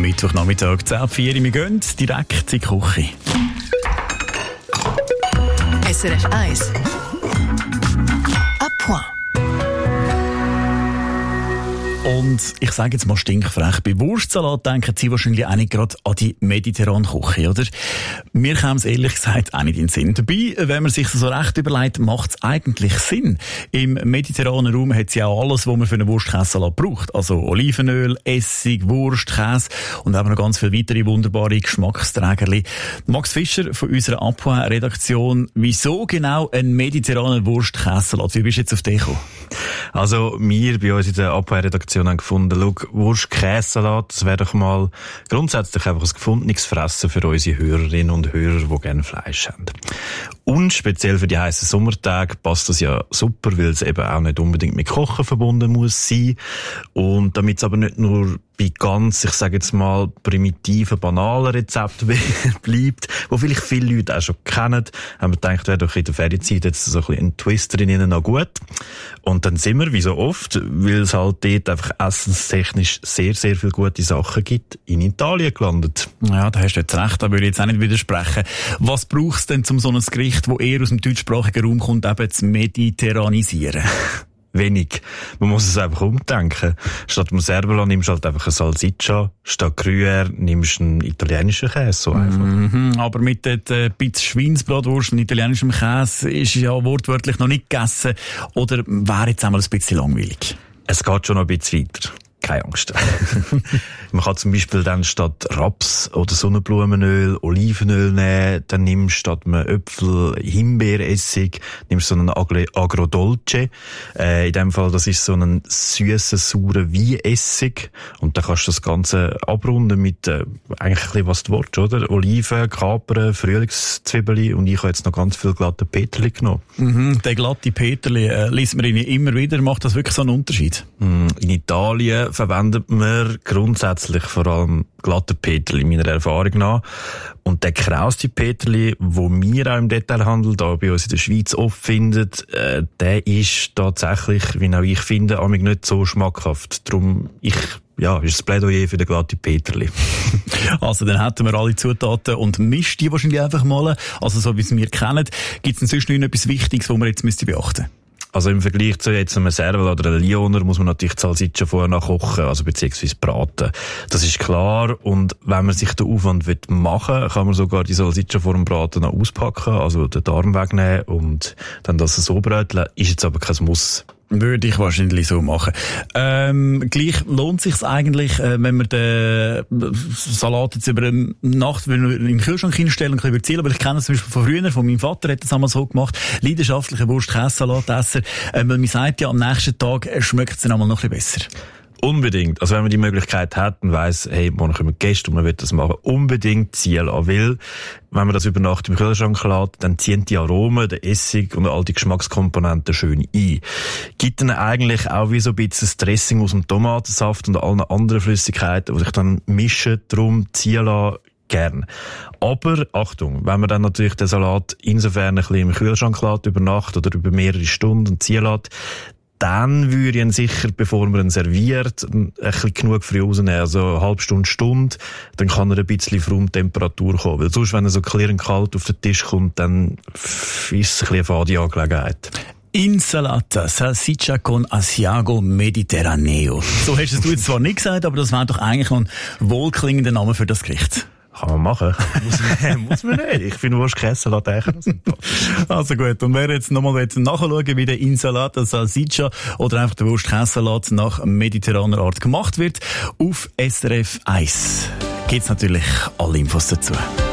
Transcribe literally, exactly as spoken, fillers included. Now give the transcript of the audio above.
Mittwochnachmittag, zehn Uhr vier. Wir gehen direkt in die Küche. S R F eins. À point. Und ich sage jetzt mal stinkfrech, bei Wurstsalat denken Sie wahrscheinlich auch nicht gerade an die mediterrane Küche, oder? Mir kam es ehrlich gesagt auch nicht in den Sinn. Dabei, wenn man sich das so recht überlegt, macht es eigentlich Sinn. Im mediterranen Raum hat es ja auch alles, was man für einen Wurstkäsesalat braucht. Also Olivenöl, Essig, Wurst, Käse und eben noch ganz viele weitere wunderbare Geschmacksträgerli. Max Fischer von unserer À point-Redaktion, wieso genau ein mediterraner Wurstkäsesalat? Wie bist du jetzt auf den gekommen? Also, wir bei uns in der À point-Redaktion haben gefunden, schau, Wurst-Käsesalat, das wäre doch mal grundsätzlich einfach ein gefundenes Fressen für unsere Hörerinnen und Hörer, die gerne Fleisch haben. Und speziell für die heissen Sommertage passt das ja super, weil es eben auch nicht unbedingt mit Kochen verbunden muss sein. Und damit es aber nicht nur bei ganz, ich sage jetzt mal, primitiven, banalen Rezepten bleibt, wo vielleicht viele Leute auch schon kennen, haben wir gedacht, wäre doch in der Ferienzeit jetzt so ein bisschen ein Twist drin noch gut. Und dann sind wir, wie so oft, weil es halt dort einfach essenstechnisch sehr, sehr viele gute Sachen gibt, in Italien gelandet. Ja, da hast du jetzt recht, da würde ich jetzt auch nicht widersprechen. Was braucht es denn, um so ein Gericht, das eher aus dem deutschsprachigen Raum kommt, eben zu mediterranisieren? Wenig. Man muss es einfach umdenken. Statt Mozzarella nimmst du halt einfach eine Salsiccia, statt Gruyère nimmst du einen italienischen Käse, so einfach. Mm-hmm. Aber mit der äh, Pizza Schweinsbratwurst und italienischem Käse ist ja wortwörtlich noch nicht gegessen. Oder wäre jetzt einmal ein bisschen langweilig? Es geht schon noch ein bisschen weiter. Keine Angst. Man kann zum Beispiel dann statt Raps- oder Sonnenblumenöl Olivenöl nehmen, dann nimmst du statt einem Äpfel Himbeeressig, nimmst du so einen Agrodolce. Äh, in dem Fall, das ist so ein süßer, saurer Weinessig. Und dann kannst du das Ganze abrunden mit, äh, eigentlich ein bisschen was du willst, oder? Oliven, Kapern, Frühlingszwiebeln und ich habe jetzt noch ganz viel glatte Peterli genommen. Mhm, der glatte Peterli, äh, liest man ihn immer wieder. Macht das wirklich so einen Unterschied? Mm, in Italien verwendet man grundsätzlich vor allem glatte Peterli, meiner Erfahrung nach. Und der krauste Peterli, wo wir auch im Detailhandel da bei uns in der Schweiz oft finden, äh, der ist tatsächlich, wie auch ich finde, amig nicht so schmackhaft. Darum, ich, ja, ist das Plädoyer für den glatte Peterli. Also, dann hätten wir alle Zutaten und mischt die wahrscheinlich einfach mal. Also, so wie es wir kennen. Gibt es inzwischen noch etwas Wichtiges, was man jetzt müsste beachten? Also im Vergleich zu jetzt einem Serval oder einem Lioner muss man natürlich die Salsiccia vorher noch kochen, also beziehungsweise braten. Das ist klar. Und wenn man sich den Aufwand machen will, kann man sogar die Salsiccia vor dem Braten noch auspacken, also den Darm wegnehmen und dann das so bröteln. Ist jetzt aber kein Muss. Würde ich wahrscheinlich so machen. Ähm, gleich lohnt sich's eigentlich, äh, wenn man den Salat jetzt über eine Nacht in den Kühlschrank hinstellen und überziehen. Aber ich kenne das zum Beispiel von früher, von meinem Vater hat das einmal so gemacht. Leidenschaftlicher Wurst-Käse-Salatesser. Äh, weil man sagt ja, am nächsten Tag schmeckt es dann einmal noch ein bisschen besser. Unbedingt. Also wenn man die Möglichkeit hat und weiss, hey, morgen kommen Gäste und man will das machen, unbedingt ziehen lassen. Weil, wenn man das über Nacht im Kühlschrank lässt, dann ziehen die Aromen, der Essig und all die Geschmackskomponenten schön ein. Gibt dann eigentlich auch wie so ein bisschen das Dressing aus dem Tomatensaft und allen anderen Flüssigkeiten, die sich dann mischen, drum ziehen lassen, gern. Aber, Achtung, wenn man dann natürlich den Salat insofern ein bisschen im Kühlschrank lässt, über Nacht oder über mehrere Stunden und ziehen lässt, dann würde ich ihn sicher, bevor man ihn serviert, ein bisschen genug früh rausnehmen. Also eine halbe Stunde, Stunde, dann kann er ein bisschen auf Raumtemperatur kommen. Weil sonst, wenn er so klirrend kalt auf den Tisch kommt, dann ist es ein bisschen eine fade Angelegenheit. Insalata, Salsiccia con Asiago Mediterraneo. So hast es du jetzt zwar nicht gesagt, aber das wäre doch eigentlich noch ein wohlklingender Name für das Gericht. Kann man machen. muss, man, muss man nicht. Ich finde Wurst-Käsesalat eigentlich sympathisch. Also gut, und wer jetzt nochmal nachschauen wie der Insalata Salsiccia oder einfach der Wurst-Käsesalat nach mediterraner Art gemacht wird, auf S R F eins gibt's natürlich alle Infos dazu.